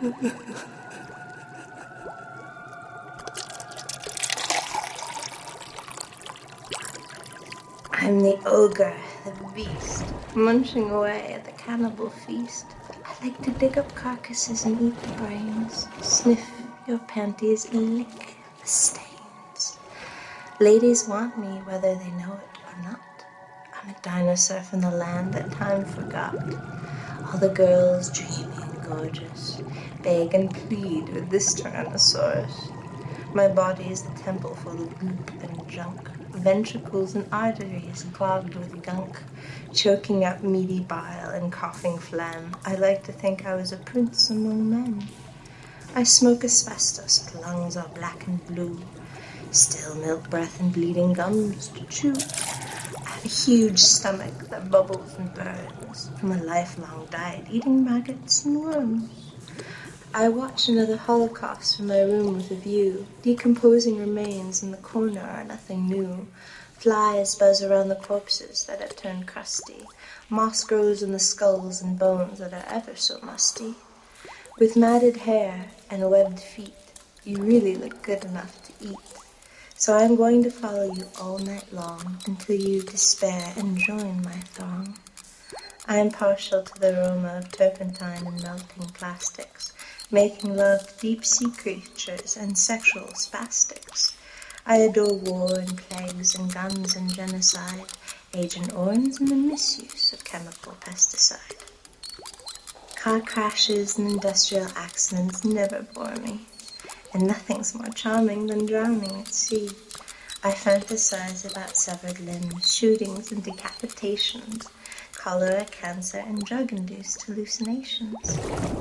I'm the ogre, the beast, munching away at the cannibal feast. I like to dig up carcasses and eat the brains, sniff your panties and lick the stains. Ladies want me whether they know it or not. I'm a dinosaur from the land that time forgot. All the girls, dreamy and gorgeous, beg and plead with this Tyrannosaurus. My body is the temple full of goop and junk, ventricles and arteries clogged with gunk, choking up meaty bile and coughing phlegm. I like to think I was a prince among men. I smoke asbestos with lungs all black and blue, still milk breath and bleeding gums to chew. I have a huge stomach that bubbles and burns from a lifelong diet eating maggots and worms. I watch another holocaust from my room with a view. Decomposing remains in the corner are nothing new. Flies buzz around the corpses that have turned crusty. Moss grows in the skulls and bones that are ever so musty. With matted hair and webbed feet, you really look good enough to eat. So I'm going to follow you all night long until you despair and join my throng. I am partial to the aroma of turpentine and melting plastics, making love to deep-sea creatures and sexual spastics. I adore war and plagues and guns and genocide, Agent Orange and the misuse of chemical pesticide. Car crashes and industrial accidents never bore me, and nothing's more charming than drowning at sea. I fantasize about severed limbs, shootings and decapitations, cholera, cancer, and drug-induced hallucinations.